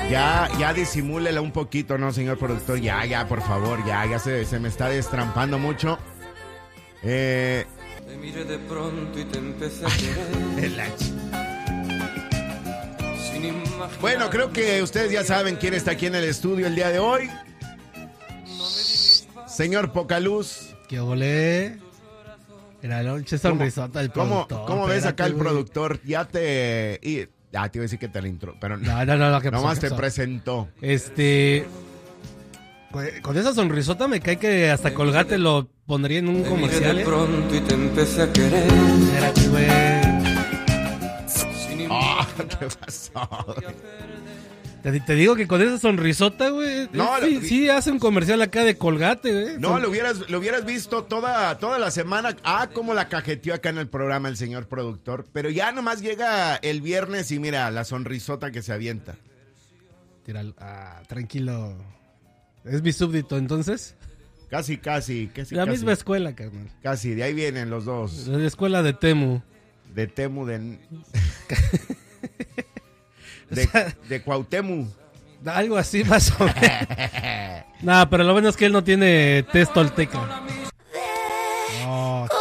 Ya disimúlela un poquito, ¿no, señor productor? Ya, por favor, ya se me está destrampando mucho. Te miré de pronto y te empecé a querer. Bueno, creo que ustedes ya saben quién está aquí en el estudio el día de hoy. Señor Pocaluz. ¿Qué olé? Era la noche sonrisota del productor. ¿Cómo ves acá el güey. productor? Te iba a decir que te la intro, pero No, ¿qué pasó? nomás ¿Qué te pasó? presentó. Con esa sonrisota me cae que hasta Colgate lo pondría en un comercial. De pronto y te empecé a querer. Espérate, güey. ¿Qué pasó? Te digo que con esa sonrisota, güey. No, sí hace un comercial acá de Colgate, güey. No, lo hubieras visto toda la semana. Cómo la cajeteó acá en el programa el señor productor. Pero ya nomás llega el viernes y mira la sonrisota que se avienta. Tíralo. Tranquilo. ¿Es mi súbdito entonces? Casi. La misma escuela, carnal. Casi, de ahí vienen los dos. La escuela de Temu. De Temu, O sea, de Cuauhtemu. algo así más o menos. Nah, pero lo bueno es que él no tiene test tolteca. No,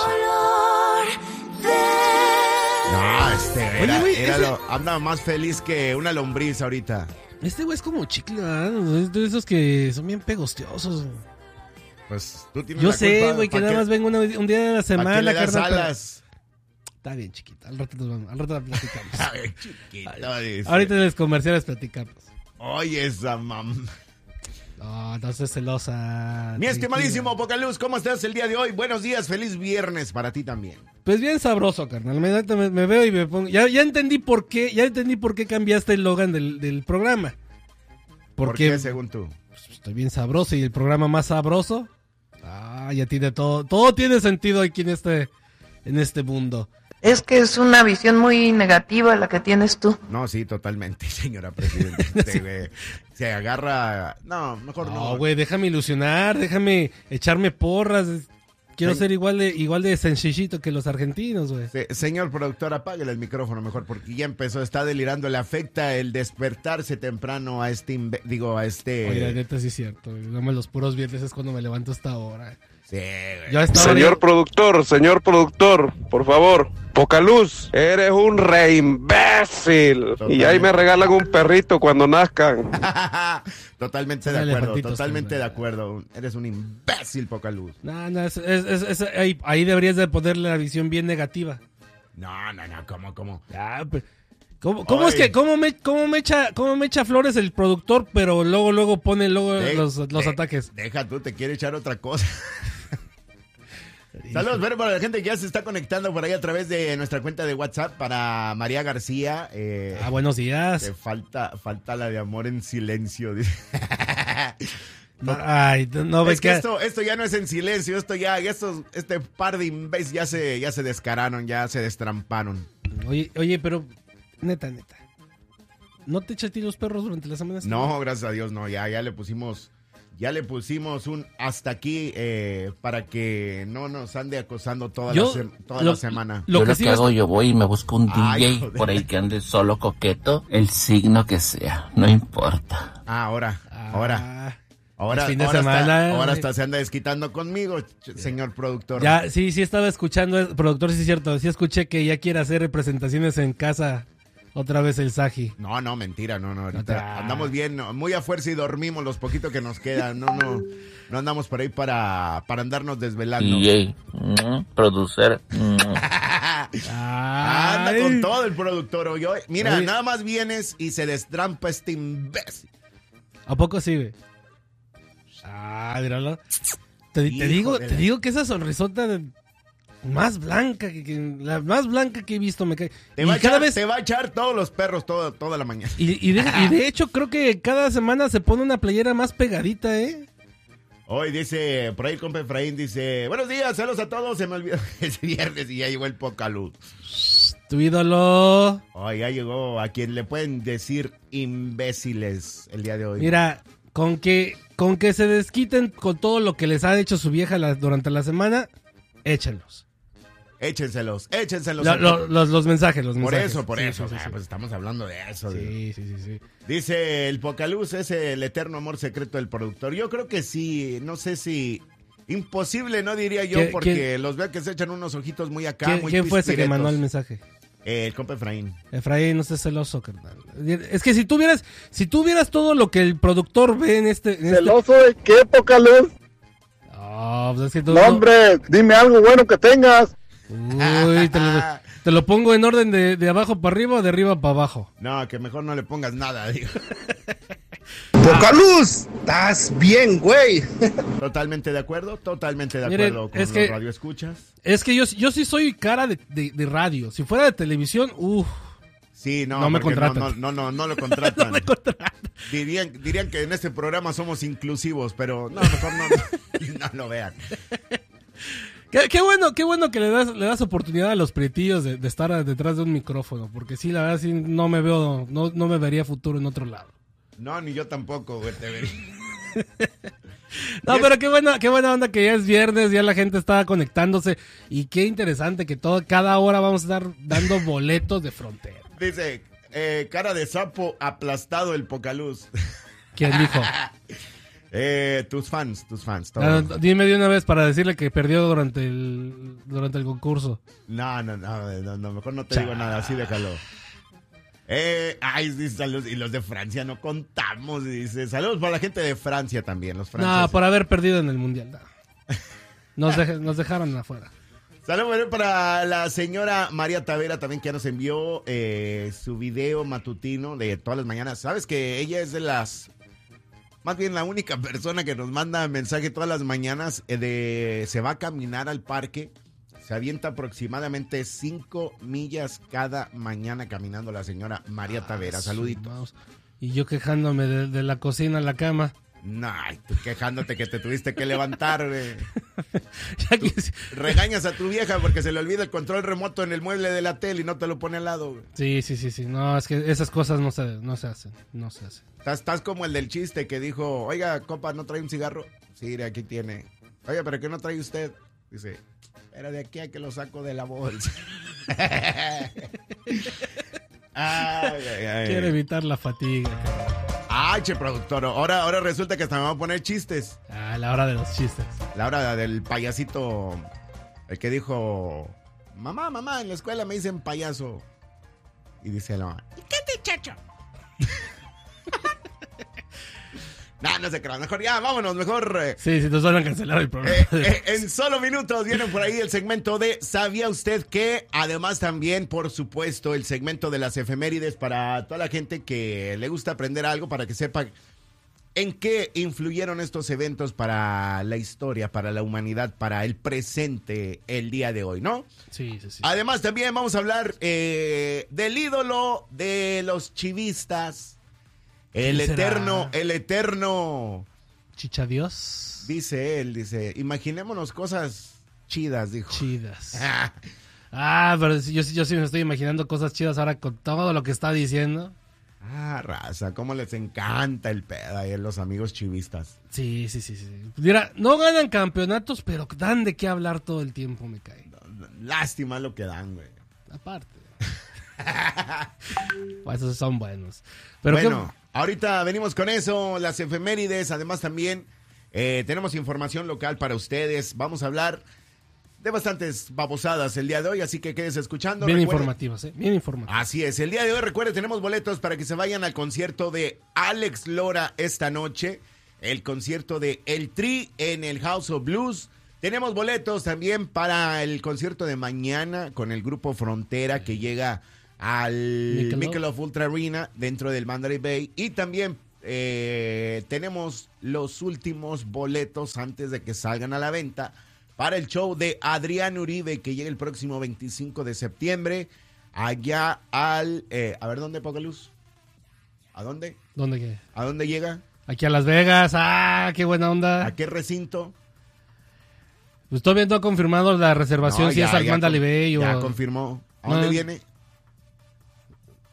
Anda más feliz que una lombriz ahorita. Este güey es como chicle, ¿verdad? Es de esos que son bien pegostiosos. Pues tú tienes Yo la sé, culpa, güey, que ¿pa' nada qué? más vengo un día de la ¿Para semana, qué le das carnal, pero- alas? Está bien, chiquita. Al rato la platicamos. A ver, chiquito, dice. Ahorita en los comerciales platicamos. Oye, esa mam. No, no seas celosa. Mi tranquila. estimadísimo Pocaluz, ¿cómo estás el día de hoy? Buenos días, feliz viernes para ti también. Pues bien sabroso, carnal. Me veo y me pongo. Ya entendí por qué cambiaste el logan del programa. ¿Por qué, según tú? Pues, estoy bien sabroso y el programa más sabroso. Ya tiene todo. Todo tiene sentido aquí en este mundo. Es que es una visión muy negativa la que tienes tú. No, sí, totalmente, señora presidente. Se agarra... No, mejor no. No, güey, déjame ilusionar, déjame echarme porras. Quiero Sí. ser igual de sencillito que los argentinos, güey. Señor productor, apáguele el micrófono mejor porque ya empezó, está delirando, le afecta el despertarse temprano a Oye, neta sí es cierto, güey. No me los puros viernes es cuando me levanto hasta ahora. Sí, güey. Yo estaba Señor productor, por favor. Pocaluz, eres un re imbécil. Totalmente. Y ahí me regalan un perrito cuando nazcan. Totalmente de Son acuerdo, elefantitos, totalmente carnal. de acuerdo. Eres un imbécil, Pocaluz. No, ahí deberías de ponerle la visión bien negativa. No, ¿cómo? ¿Cómo es que cómo me echa flores el productor, pero luego pone los ataques? Deja tú, te quiere echar otra cosa. Saludos, pero para la gente que ya se está conectando por ahí a través de nuestra cuenta de WhatsApp, para María García. Buenos días. Te falta la de amor en silencio. Dice. Ay, no ves Es que esto ya no es en silencio, este par de imbéciles ya se descararon, ya se destramparon. Oye, pero neta. ¿No te echas a ti los perros durante la semana? No, gracias a Dios, no, ya le pusimos un hasta aquí para que no nos ande acosando toda la semana. Yo lo que hago, yo voy y me busco un Ay, DJ joder. por ahí que ande solo coqueto, el signo que sea, no importa. Ahora es fin de semana. ahora hasta se anda desquitando conmigo, señor productor. Ya, sí estaba escuchando, productor, sí es cierto, sí escuché que ya quiere hacer representaciones en casa, otra vez el Saji. No, mentira, no, ahorita andamos bien, muy a fuerza y dormimos los poquitos que nos quedan, no andamos por ahí para andarnos desvelando. DJ, producer, Anda con todo el productor, oye. Mira, Oye. nada más vienes y se destrampa este imbécil. ¿A poco sí, güey? Míralo. Te digo que esa sonrisota más blanca la más blanca que he visto me cae. Te va a echar todos los perros toda la mañana. Y de hecho creo que cada semana se pone una playera más pegadita, ¿eh? Hoy dice, por ahí el compa Efraín dice, buenos días, saludos a todos, se me olvidó es viernes y ya llegó el Pocaluz. Tu ídolo. Hoy ya llegó a quien le pueden decir imbéciles el día de hoy. Mira, con que se desquiten con todo lo que les ha hecho su vieja durante la semana, échenlos. Échenselos. Los mensajes, los mensajes. Por Sí, eso. sí, sí. Pues estamos hablando de eso. Sí. Dice el Pocaluz, es el eterno amor secreto del productor. Yo creo que sí, no sé si... Imposible, no diría yo, porque los veo que se echan unos ojitos muy acá, muy ¿Quién fue ese que pispiretos. mandó el mensaje? El compa Efraín. Efraín, no seas celoso, carnal. Es que si tú vieras todo lo que el productor ve en este... ¿Celoso de qué, Pocaluz? Oh, pues es que tú, No, hombre, dime algo bueno que tengas. Uy, te lo pongo en orden de abajo para arriba o de arriba para abajo. No, que mejor no le pongas nada, digo. Pocaluz, estás bien, güey. Totalmente de acuerdo Miren, con es los que- radioescuchas. Es que yo sí soy cara de radio. Si fuera de televisión, Sí, No me porque contratan. No lo contratan. no me contratan. Dirían que en este programa somos inclusivos, pero no, mejor no lo vean. Qué bueno que le das oportunidad a los prietillos de estar detrás de un micrófono, porque sí, la verdad sí no me vería futuro en otro lado. No, ni yo tampoco, güey, te vería. No, pero qué buena onda que ya es viernes, ya la gente está conectándose y qué interesante que cada hora vamos a estar dando boletos de frontera. Dice, cara de sapo aplastado el Pocaluz. ¿Quién dijo? Tus fans, todos. Dime de una vez para decirle que perdió durante el concurso. No, mejor no te digo nada, así déjalo. Dice saludos, y los de Francia no contamos, dice, saludos para la gente de Francia también, los franceses. No, por haber perdido en el mundial. No. Nos dejaron afuera. Saludos para la señora María Tavera también, que ya nos envió su video matutino de todas las mañanas. Sabes que ella es más bien la única persona que nos manda mensaje todas las mañanas se va a caminar al parque. Se avienta aproximadamente 5 millas cada mañana caminando la señora María Tavera. Saluditos. Y yo quejándome de la cocina a la cama. No, tú quejándote que te tuviste que levantar, güey. Ya Regañas a tu vieja porque se le olvida el control remoto en el mueble de la tele y no te lo pone al lado, güey. Sí. No, es que esas cosas no se hacen. Estás como el del chiste que dijo, oiga, compa, ¿no trae un cigarro? Sí, aquí tiene. Oiga, ¿pero qué no trae usted? Dice, era de aquí a que lo saco de la bolsa. Quiere evitar la fatiga. Che, productor, ahora resulta que hasta me va a poner chistes. La hora de los chistes. La hora del payasito, el que dijo, mamá, en la escuela me dicen payaso. Y dice la mamá, ¿y qué te chacho? No se crean, mejor ya, vámonos, mejor. Sí, nos van a cancelar el programa. En solo minutos viene por ahí el segmento de ¿Sabía usted que? Además también, por supuesto, el segmento de las efemérides para toda la gente que le gusta aprender algo, para que sepa en qué influyeron estos eventos para la historia, para la humanidad, para el presente el día de hoy, ¿no? Sí. Además también vamos a hablar del ídolo de los chivistas. El eterno. Chicha Dios. Dice él, imaginémonos cosas chidas, dijo. Chidas. Pero yo sí me estoy imaginando cosas chidas ahora con todo lo que está diciendo. Raza, cómo les encanta el pedo ahí a los amigos chivistas. Sí. Mira, no ganan campeonatos, pero dan de qué hablar todo el tiempo, me cae. Lástima lo que dan, güey. Aparte. Pues esos son buenos. Pero bueno, ahorita venimos con eso, las efemérides. Además también tenemos información local para ustedes. Vamos a hablar de bastantes babosadas el día de hoy, así que quédese escuchando. Bien informativas, bien informativas. Así es, el día de hoy, recuerde, tenemos boletos para que se vayan al concierto de Alex Lora esta noche, el concierto de El Tri en el House of Blues. Tenemos boletos también para el concierto de mañana con el grupo Frontera que llega al Michelob Ultra Arena dentro del Mandalay Bay. Y también tenemos los últimos boletos antes de que salgan a la venta para el show de Adrián Uribe que llega el próximo 25 de septiembre allá al... a ver, ¿dónde, Pocaluz? ¿A dónde? ¿Dónde qué? ¿A dónde llega? Aquí a Las Vegas. Qué buena onda. ¿A qué recinto? Pues todavía no ha confirmado la reservación, si es al Mandalay Bay o... Ya confirmó. ¿A dónde viene?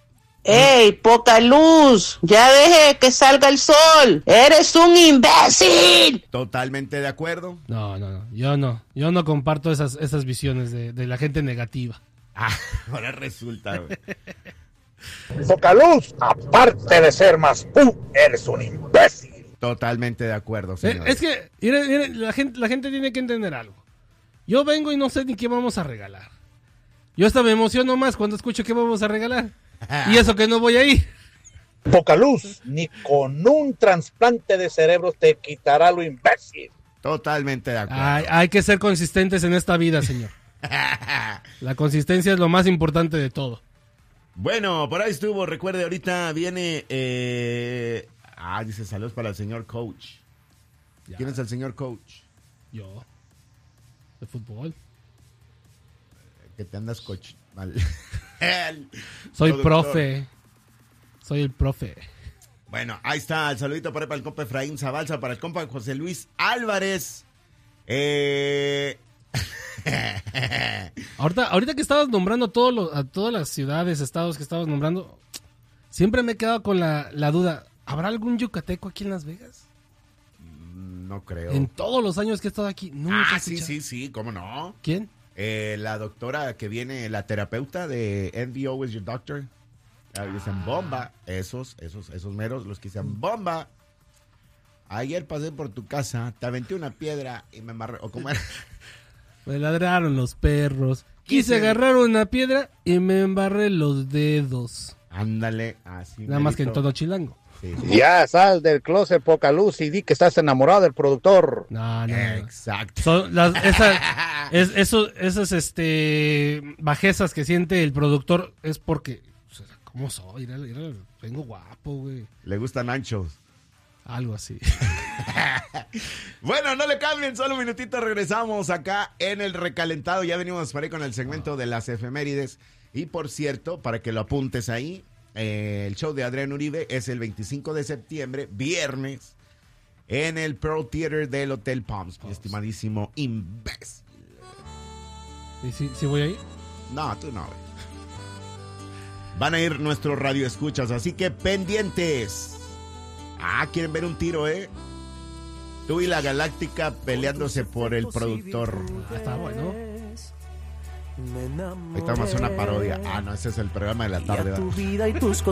¡Ey, poca luz! ¡Ya deje que salga el sol! ¡Eres un imbécil! Totalmente de acuerdo. No. Yo no comparto esas visiones de la gente negativa. Ah, ahora resulta, güey. Poca luz, aparte de ser más eres un imbécil. Totalmente de acuerdo, señor. Es que miren, la gente tiene que entender algo. Yo vengo y no sé ni qué vamos a regalar. Yo hasta me emociono más cuando escucho qué vamos a regalar. Y eso que no voy a ir. Poca luz, ni con un trasplante de cerebro te quitará lo imbécil. Totalmente de acuerdo. Hay que ser consistentes en esta vida, señor. La consistencia es lo más importante de todo. Bueno, por ahí estuvo. Recuerde, ahorita viene... dice saludos para el señor Coach. Ya. ¿Quién es el señor Coach? Yo. De fútbol. Que te andas coach mal. Soy productor. profe. Soy el profe. Bueno, ahí está el saludito para el compa Efraín Zabalza, para el compa José Luis Álvarez. Ahorita que estabas nombrando a todas las ciudades, estados que estabas nombrando, siempre me he quedado con la duda. ¿Habrá algún yucateco aquí en Las Vegas? No creo. En todos los años que he estado aquí, nunca he escuchado. Sí, ¿cómo no? ¿Quién? La doctora que viene, la terapeuta de NVO is your doctor. Dicen bomba. Esos meros, los que dicen bomba. Ayer pasé por tu casa, te aventé una piedra y me amarré. ¿O cómo era? Me ladraron los perros. Quise agarrar una piedra y me embarré los dedos. Ándale, así. Nada más que en todo chilango. Sí. Ya sal del closet, poca luz, y di que estás enamorado del productor. No. Exacto. Son esas bajezas que siente el productor es porque, o sea, ¿cómo soy? Vengo guapo, güey. Le gustan anchos. Algo así. Bueno, no le cambien, solo un minutito, regresamos acá en el recalentado. Ya venimos para ahí con el segmento de las efemérides. Y por cierto, para que lo apuntes ahí, el show de Adrián Uribe es el 25 de septiembre, viernes, en el Pearl Theater del Hotel Palms. Mi estimadísimo imbécil. ¿Y si voy ahí? No, tú no, güey. Van a ir nuestros radioescuchas, así que pendientes. Quieren ver un tiro, ¿eh? Tú y la Galáctica peleándose por el productor. Está bueno. Ahí estamos una parodia. No, ese es el programa de la tarde. Tu vida y tus